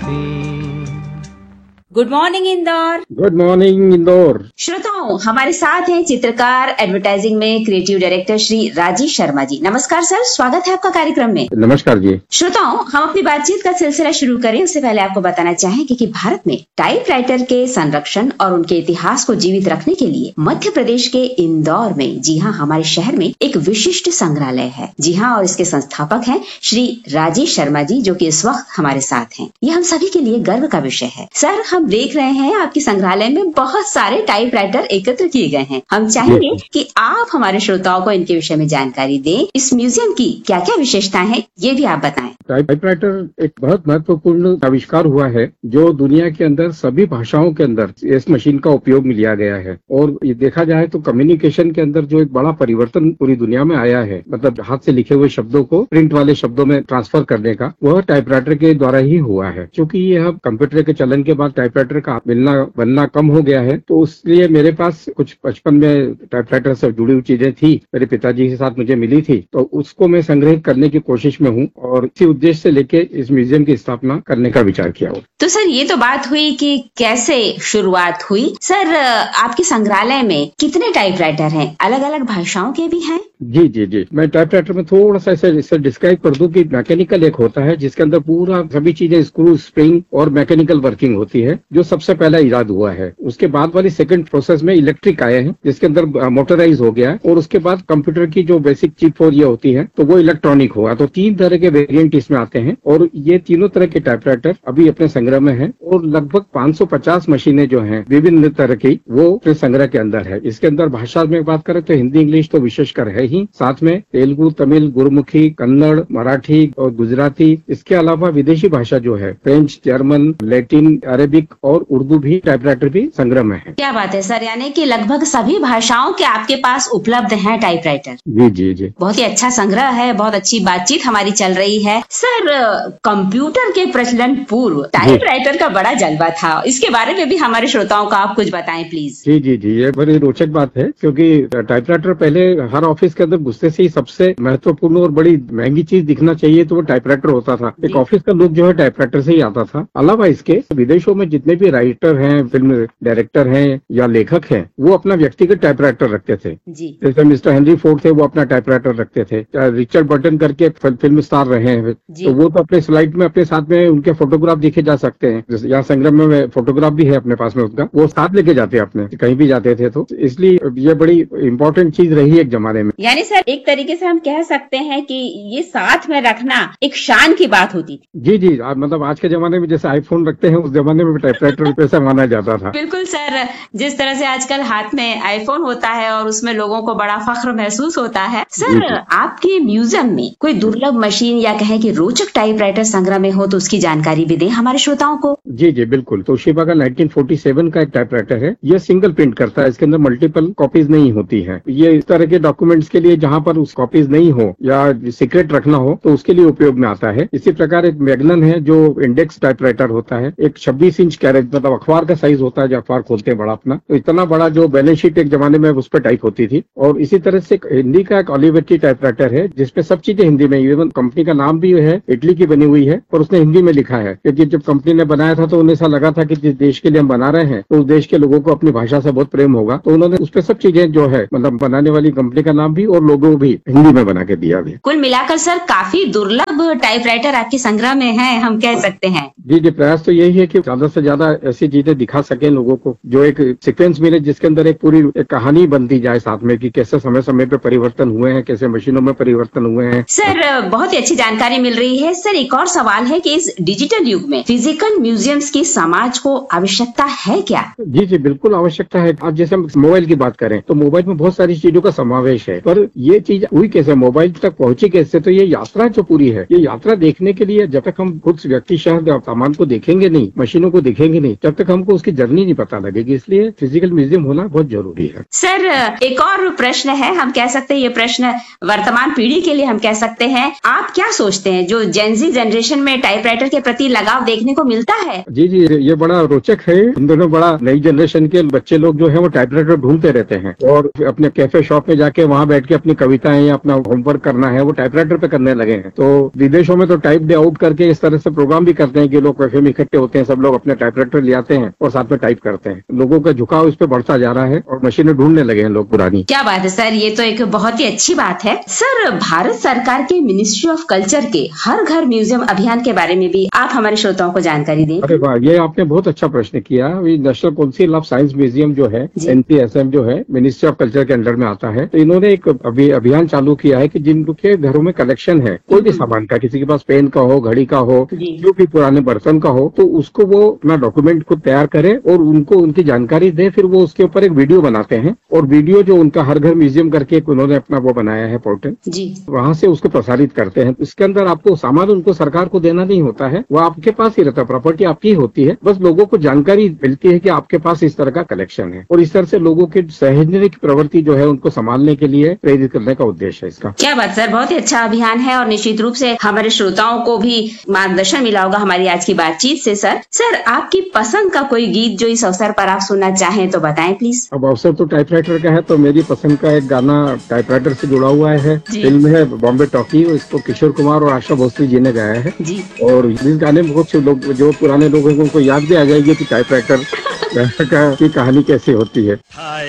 Good morning Indore. Good morning Indore. श्रोताओं, हमारे साथ हैं चित्रकार, एडवर्टाइजिंग में क्रिएटिव डायरेक्टर श्री राजेश शर्मा जी। नमस्कार सर, स्वागत है आपका कार्यक्रम में। नमस्कार जी। श्रोताओं, हम अपनी बातचीत का सिलसिला शुरू करें उससे पहले आपको बताना चाहेंगे कि भारत में टाइपराइटर के संरक्षण और उनके इतिहास को जीवित रखने के लिए मध्य प्रदेश के इंदौर में, जी हाँ, हमारे शहर में एक विशिष्ट संग्रहालय है। जी हाँ, और इसके संस्थापक हैं श्री राजेश शर्मा जी, जो कि इस वक्त हमारे साथ हैं। ये हम सभी के लिए गर्व का विषय है। सर, हम देख रहे हैं आपके संग्रहालय में बहुत सारे टाइपराइटर एकत्र किए गए हैं। हम चाहेंगे कि आप हमारे श्रोताओं को इनके विषय में जानकारी दें। इस म्यूजियम की क्या क्या विशेषताएं हैं, ये भी आप बताएं। टाइपराइटर एक बहुत महत्वपूर्ण आविष्कार हुआ है जो दुनिया के अंदर सभी भाषाओं के अंदर इस मशीन का उपयोग में लिया गया है। और ये देखा जाए तो कम्युनिकेशन के अंदर जो एक बड़ा परिवर्तन पूरी दुनिया में आया है, मतलब हाथ से लिखे हुए शब्दों को प्रिंट वाले शब्दों में ट्रांसफर करने का, वह टाइपराइटर के द्वारा ही हुआ है। क्योंकि ये अब कंप्यूटर के चलन के बाद टाइपराइटर का मिलना बनना कम हो गया है, तो इसलिए मेरे पास कुछ बचपन में टाइपराइटर से जुड़ी हुई चीजें थी, मेरे पिताजी के साथ मुझे मिली थी, तो उसको मैं संग्रहित करने की कोशिश में हूँ और इसी उद्देश्य से लेके इस म्यूजियम की स्थापना करने का विचार किया हो। तो सर, ये तो बात हुई कि कैसे शुरुआत हुई। सर, आपके संग्रहालय में कितने टाइपराइटर हैं? अलग अलग भाषाओं के भी हैं? जी जी जी, मैं टाइपराइटर में थोड़ा सा इसे डिस्क्राइब कर दूं कि मैकेनिकल एक होता है जिसके अंदर पूरा सभी चीजें स्क्रू, स्प्रिंग और मैकेनिकल वर्किंग होती है, जो सबसे पहला इजाद हुआ है। उसके बाद वाली सेकंड प्रोसेस में इलेक्ट्रिक आए हैं जिसके अंदर मोटराइज हो गया है, और उसके बाद कंप्यूटर की जो बेसिक चिप और ये होती है तो वो इलेक्ट्रॉनिक हुआ। तो 3 तरह के वेरिएंट इसमें आते हैं और ये तीनों तरह के टाइपराइटर अभी अपने संग्रह में है। और लगभग 550 मशीनें जो हैं विभिन्न तरह की, वो अपने संग्रह के अंदर है। इसके अंदर भाषा में बात करें तो हिंदी, इंग्लिश तो विशेषकर है ही, साथ में तेलुगु, तमिल, गुरमुखी, कन्नड़, मराठी और गुजराती। इसके अलावा विदेशी भाषा जो है फ्रेंच, जर्मन, लैटिन, अरेबिक और उर्दू भी टाइपराइटर भी संग्रह में है। क्या बात है सर, यानी कि लगभग सभी भाषाओं के आपके पास उपलब्ध हैं टाइपराइटर। जी जी जी, बहुत ही अच्छा संग्रह है, बहुत अच्छी बातचीत हमारी चल रही है। सर, कंप्यूटर के प्रचलन पूर्व टाइपराइटर का बड़ा जलवा था, इसके बारे में भी हमारे श्रोताओं को आप कुछ बताएं प्लीज। जी जी जी, ये बड़ी रोचक बात है क्योंकि टाइपराइटर पहले हर ऑफिस के अंदर घुसते से ही सबसे महत्वपूर्ण और बड़ी महंगी चीज दिखना चाहिए तो वो टाइपराइटर होता था। एक ऑफिस का लुक जो है टाइपराइटर से ही आता था। अलावा इसके विदेशों में जितने भी राइटर हैं, फिल्म डायरेक्टर हैं या लेखक हैं, वो अपना व्यक्तिगत टाइपराइटर रखते थे। जैसे मिस्टर हेनरी फोर्ड थे, वो अपना टाइपराइटर रखते थे। रिचर्ड बर्टन करके फिल्म स्टार रहे हैं, तो वो तो अपने स्लाइड में अपने साथ में उनके फोटोग्राफ देखे जा सकते हैं। यहाँ संग्रह में फोटोग्राफ भी है अपने पास में उनका, वो साथ लेके जाते हैं अपने, कहीं भी जाते थे। तो इसलिए ये बड़ी इंपॉर्टेंट चीज रही एक जमाने में। यानी सर, एक तरीके से हम कह सकते हैं कि ये साथ में रखना एक शान की बात होती थी। जी जी, मतलब आज के जमाने में जैसे आईफोन रखते हैं, उस जमाने में टाइपराइटर पैसा माना जाता था। बिल्कुल सर, जिस तरह से आजकल हाथ में आईफोन होता है और उसमें लोगों को बड़ा फख्र महसूस होता है। सर, आपके म्यूजियम में कोई दुर्लभ मशीन या कहें कि रोचक टाइपराइटर संग्रह में हो तो उसकी जानकारी भी दें हमारे श्रोताओं को। जी जी बिल्कुल। तोशिबा का 1947 का एक टाइपराइटर है। ये सिंगल प्रिंट करता है, इसके अंदर मल्टीपल कॉपीज नहीं होती है। ये इस तरह के डॉक्यूमेंट्स के लिए जहाँ पर उस कॉपीज नहीं हो या सीक्रेट रखना हो तो उसके लिए उपयोग में आता है। इसी प्रकार एक मैग्नन है जो इंडेक्स टाइपराइटर होता है। एक 26 इंच कैरेज, मतलब अखबार का साइज होता है, जो अखबार खोलते हैं बड़ा अपना, तो इतना बड़ा जो बैलेंस शीट एक जमाने में उस पर टाइप होती थी। और इसी तरह से हिंदी का एक ओलिवेटी टाइपराइटर है जिसपे सब चीजें हिंदी में, इवन कंपनी का नाम भी है इटली की बनी हुई है और उसने हिंदी में लिखा है। क्योंकि जब कंपनी ने बनाया था तो उन्हें ऐसा लगा था कि जिस देश के लिए हम बना रहे हैं तो उस देश के लोगों को अपनी भाषा से बहुत प्रेम होगा, तो उन्होंने उस पर सब चीजें जो है, मतलब बनाने वाली कंपनी का नाम भी और लोगो भी हिंदी में बना के दिया भी। कुल मिलाकर सर, काफी दुर्लभ टाइपराइटर आपके संग्रह में है, हम कह सकते हैं। जी जी, प्रयास तो यही है कि ज्यादा से ज्यादा ऐसी चीजें दिखा सके लोगों को, जो एक सीक्वेंस मिले जिसके अंदर एक पूरी एक कहानी बनती जाए साथ में, कि कैसे समय समय पे परिवर्तन हुए हैं, कैसे मशीनों में परिवर्तन हुए हैं। सर, बहुत ही अच्छी जानकारी मिल रही है। सर, एक और सवाल है कि इस डिजिटल युग में फिजिकल म्यूजियम्स की समाज को आवश्यकता है क्या? जी जी बिल्कुल आवश्यकता है। आज जैसे हम मोबाइल की बात करें तो मोबाइल में बहुत सारी चीजों का समावेश है, पर ये चीज हुई कैसे, मोबाइल तक पहुंची कैसे? तो ये यात्रा जो पूरी है, ये यात्रा देखने के लिए जब तक हम खुद व्यक्ति शहर सामान को देखेंगे नहीं, मशीनों को दिखेंगे नहीं जब तक हमको उसकी जर्नी नहीं पता लगेगी। इसलिए फिजिकल म्यूजियम होना बहुत जरूरी है। सर, एक और प्रश्न है, हम कह सकते हैं ये प्रश्न वर्तमान पीढ़ी के लिए हम कह सकते हैं, आप क्या सोचते हैं जो जेनजी जनरेशन में टाइपराइटर के प्रति लगाव देखने को मिलता है? जी, ये बड़ा रोचक है। इन दोनों बड़ा नई जनरेशन के बच्चे लोग जो है वो टाइपराइटर ढूंढते रहते हैं और अपने कैफे शॉप में जाके वहां बैठ के अपनी कविताएं या अपना होमवर्क करना है वो टाइपराइटर पे करने लगे हैं। तो विदेशों में तो टाइप डे आउट करके इस तरह से प्रोग्राम भी करते हैं कि लोग कैफे में इकट्ठे होते हैं, सब लोग अपने टाइपराइटर ले आते हैं और साथ में टाइप करते हैं। लोगों का झुकाव इस पे बढ़ता जा रहा है और मशीनें ढूंढने लगे हैं लोग पुरानी। क्या बात है सर, ये तो एक बहुत ही अच्छी बात है। सर, भारत सरकार के मिनिस्ट्री ऑफ कल्चर के हर घर म्यूजियम अभियान के बारे में भी आप हमारे श्रोताओं को जानकारी दें। अरे वाह, ये आपने बहुत अच्छा प्रश्न किया। National council of science museum जो है, NCSM जो है, मिनिस्ट्री ऑफ कल्चर के अंडर में आता है। तो इन्होंने एक अभियान चालू किया है कि जिनके घरों में कलेक्शन है कोई भी सामान का, किसी के पास पेन का हो, घड़ी का हो, जो भी पुराने बर्तन का हो, तो उसको वो अपना डॉक्यूमेंट खुद तैयार करे और उनको उनकी जानकारी दे। फिर वो उसके ऊपर एक वीडियो बनाते हैं और वीडियो जो उनका हर घर म्यूजियम करके उन्होंने अपना वो बनाया है पोर्टल, वहां से उसको प्रसारित करते हैं। इसके अंदर आपको सामान उनको सरकार को देना नहीं होता है, वो आपके पास ही रहता है, प्रॉपर्टी आपकी होती है। बस लोगों को जानकारी मिलती है कि आपके पास इस तरह का कलेक्शन है और इस तरह से लोगों की सार्वजनिक प्रवृत्ति जो है उनको संभालने के लिए प्रेरित करने का उद्देश्य है इसका। क्या बात सर, बहुत ही अच्छा अभियान है और निश्चित रूप से हमारे श्रोताओं को भी मार्गदर्शन मिला होगा हमारी आज की बातचीत से। सर, आपकी पसंद का कोई गीत जो इस अवसर पर आप सुनना चाहें तो बताएं प्लीज। अब अवसर तो टाइपराइटर का है, तो मेरी पसंद का एक गाना टाइपराइटर से जुड़ा हुआ है, फिल्म है बॉम्बे टॉकी, इसको किशोर कुमार और आशा भोसले जी ने गाया है। और इस गाने में बहुत से लोग, जो पुराने लोगों को उनको याद भी आ जाएगी कि टाइपराइटर की कहानी कैसे होती है।